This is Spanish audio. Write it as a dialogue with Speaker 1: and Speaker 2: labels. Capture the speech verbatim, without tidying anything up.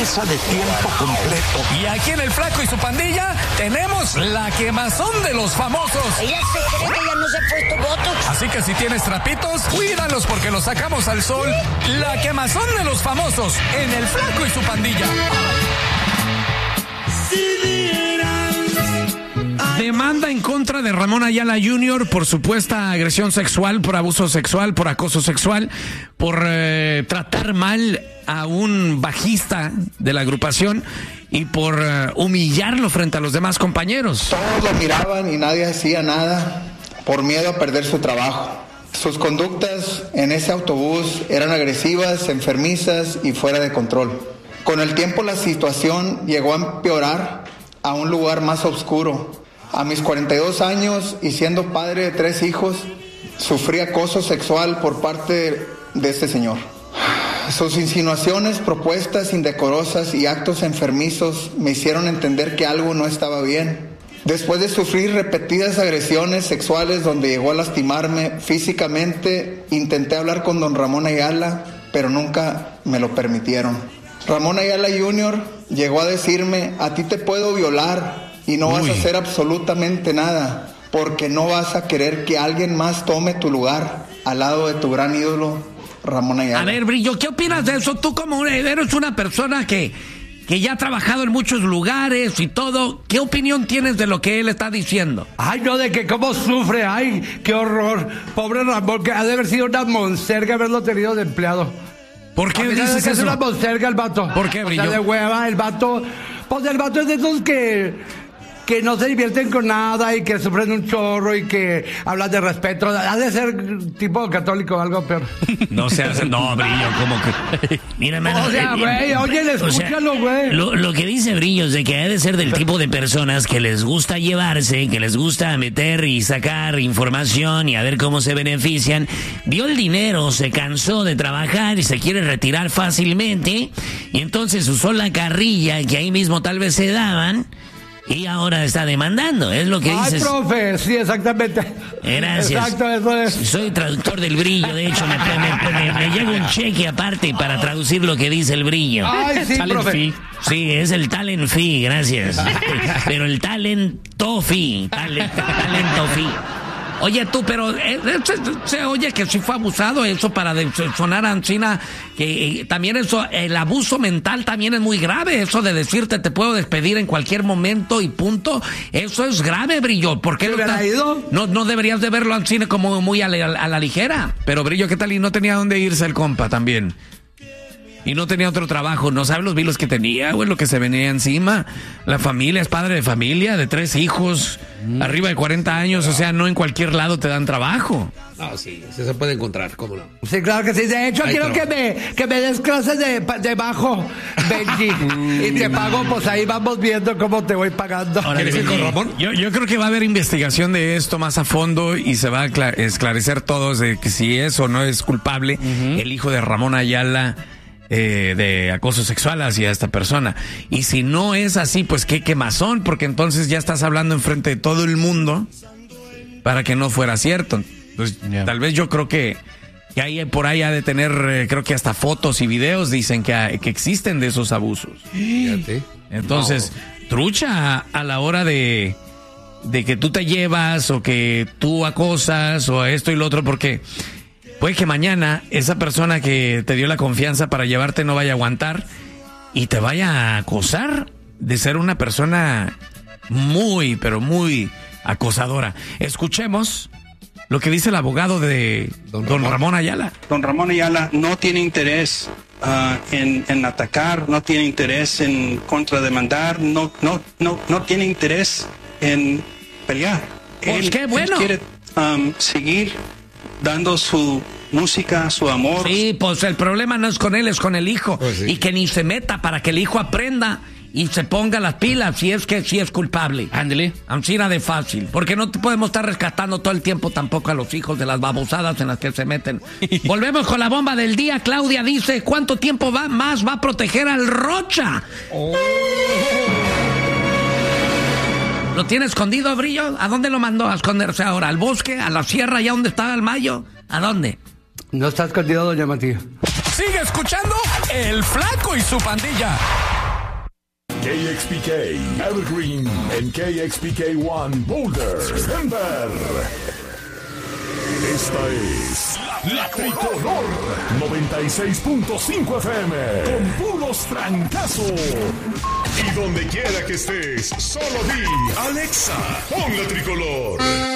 Speaker 1: empresa de tiempo completo.
Speaker 2: Y aquí en El Flaco y su Pandilla tenemos la quemazón de los famosos.
Speaker 3: Ella se cree que ya no se ha puesto botox.
Speaker 2: Así que si tienes trapitos, cuídalos porque los sacamos al sol. La quemazón de los famosos en El Flaco y su Pandilla. Demanda en contra de Ramón Ayala junior por supuesta agresión sexual, por abuso sexual, por acoso sexual, por eh, tratar mal a un bajista de la agrupación y por eh, humillarlo frente a los demás compañeros.
Speaker 4: Todos lo miraban y nadie hacía nada por miedo a perder su trabajo. Sus conductas en ese autobús eran agresivas, enfermizas y fuera de control. Con el tiempo la situación llegó a empeorar a un lugar más oscuro. A mis cuarenta y dos años y siendo padre de tres hijos, sufrí acoso sexual por parte de este señor. Sus insinuaciones, propuestas indecorosas y actos enfermizos me hicieron entender que algo no estaba bien. Después de sufrir repetidas agresiones sexuales donde llegó a lastimarme físicamente, intenté hablar con don Ramón Ayala, pero nunca me lo permitieron. Ramón Ayala junior llegó a decirme: a ti te puedo violar y no Uy. vas a hacer absolutamente nada, porque no vas a querer que alguien más tome tu lugar al lado de tu gran ídolo, Ramón Ayala.
Speaker 5: A ver, Brillo, ¿qué opinas de eso? Tú como eres una persona que, que ya ha trabajado en muchos lugares y todo, ¿qué opinión tienes de lo que él está diciendo?
Speaker 6: Ay, no, de que cómo sufre, ay, qué horror. Pobre Ramón, que ha de haber sido una monserga haberlo tenido de empleado.
Speaker 5: ¿Por qué dices
Speaker 6: que
Speaker 5: eso?
Speaker 6: Es una monserga el vato.
Speaker 5: ¿Por qué, Brillo?
Speaker 6: O sea, de hueva, el vato, pues el vato es de esos que... que no se divierten con nada y que sufren un chorro y que hablan de respeto. Ha de ser tipo católico o algo peor.
Speaker 5: No se hace, no, Brillo, como que... Mira, hermano...
Speaker 6: O sea, güey, oye, escúchalo, güey.
Speaker 5: O sea, lo, lo que dice Brillo es de que ha de ser del tipo de personas que les gusta llevarse, que les gusta meter y sacar información y a ver cómo se benefician. Vio el dinero, se cansó de trabajar y se quiere retirar fácilmente. Y entonces usó la carrilla que ahí mismo tal vez se daban... y ahora está demandando, es lo que dices.
Speaker 6: Ay, profe, sí, exactamente.
Speaker 5: Gracias.
Speaker 6: Exacto, eso es.
Speaker 5: Soy traductor del Brillo, de hecho, me, me, me, me llega un cheque aparte para traducir lo que dice el Brillo.
Speaker 6: Ay, sí,
Speaker 5: talent
Speaker 6: profe.
Speaker 5: Fee. Sí, es el talent fee, gracias. Pero el talento fee, talent, talento fee. Oye, tú, pero eh, se, se oye que sí fue abusado eso para de, sonar ancina, que eh, también eso, el abuso mental también es muy grave, eso de decirte te puedo despedir en cualquier momento y punto, eso es grave, Brillo. ¿Por qué
Speaker 6: ¿Se
Speaker 5: lo
Speaker 6: hubiera
Speaker 5: estás-
Speaker 6: ido?
Speaker 5: No, no deberías de verlo al cine como muy a la, a la ligera.
Speaker 2: Pero Brillo, ¿qué tal? Y no tenía dónde irse el compa también. Y no tenía otro trabajo, no sabes los vilos que tenía, güey, lo que se venía encima. La familia, es padre de familia, de tres hijos, mm. arriba de cuarenta años, o sea, no en cualquier lado te dan trabajo.
Speaker 7: No, sí, sí se puede encontrar, ¿cómo no?
Speaker 6: Sí, claro que sí. De hecho,
Speaker 7: Ay,
Speaker 6: quiero que me, que me des clases de, de bajo, Benji. Y te pago, pues ahí vamos viendo cómo te voy pagando.
Speaker 2: ¿Quieres ir con Ramón? Yo, yo creo que va a haber investigación de esto más a fondo y se va a acla- esclarecer todo de que si es o no es culpable uh-huh. el hijo de Ramón Ayala eh, de acoso sexual hacia esta persona. Y si no es así, pues qué quemazón, porque entonces ya estás hablando enfrente de todo el mundo para que no fuera cierto. Pues yeah. tal vez yo creo que, que hay por ahí ha de tener, eh, creo que hasta fotos y videos dicen que, hay, que existen de esos abusos.
Speaker 7: Fíjate.
Speaker 2: Entonces, no. trucha a, a la hora de, de que tú te llevas o que tú acosas o esto y lo otro, porque puede que mañana esa persona que te dio la confianza para llevarte no vaya a aguantar y te vaya a acosar de ser una persona muy, pero muy acosadora. Escuchemos lo que dice el abogado de don, don Ramón Ayala.
Speaker 8: Don Ramón Ayala no tiene interés uh, en, en atacar, no tiene interés en contrademandar, no, no, no, no tiene interés en pelear.
Speaker 5: Pues
Speaker 8: él,
Speaker 5: qué bueno.
Speaker 8: Él quiere um, seguir dando su música, su amor.
Speaker 5: Sí, pues el problema no es con él, es con el hijo.
Speaker 7: Pues sí.
Speaker 5: Y que ni se meta para que el hijo aprenda y se ponga las pilas si es que sí es culpable.
Speaker 7: Ándele.
Speaker 5: Ancina de fácil. Porque no te podemos estar rescatando todo el tiempo tampoco a los hijos de las babosadas en las que se meten. Volvemos con la bomba del día. Claudia dice, ¿cuánto tiempo va más va a proteger al Rocha? Oh. ¿Lo tiene escondido, Brillo? ¿A dónde lo mandó a esconderse ahora? ¿Al bosque? ¿A la sierra? ¿Allá donde estaba el Mayo? ¿A dónde?
Speaker 6: No está escondido, doña Matías.
Speaker 2: Sigue escuchando El Flaco y su Pandilla.
Speaker 1: K X P K, Evergreen, en K X P K One, Boulder, Denver. Esta es La Tricolor noventa y seis punto cinco F M, con puros trancazos. Y donde quiera que estés, solo di Alexa, pon La Tricolor.